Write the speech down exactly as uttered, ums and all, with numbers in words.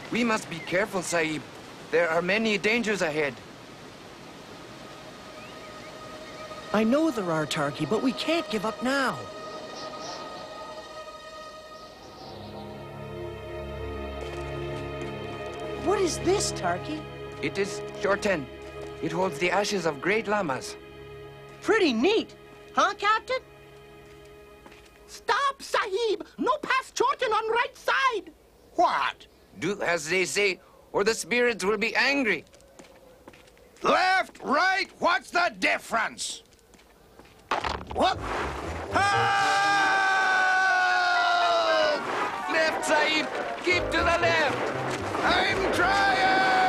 We must be careful, Sahib. There are many dangers ahead. I know there are, Tarky, but we can't give up now. What is this, Tarky? It is Shorten. It holds the ashes of great lamas. Pretty neat. Huh, Captain? Stop, Sahib! No past Chorten on right side! What? Do as they say, or the spirits will be angry. Left, right, what's the difference? What? Left, Sahib! Keep to the left!